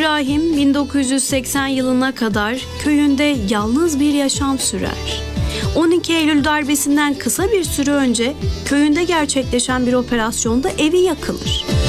İbrahim 1980 yılına kadar köyünde yalnız bir yaşam sürer. 12 Eylül darbesinden kısa bir süre önce köyünde gerçekleşen bir operasyonda evi yakılır.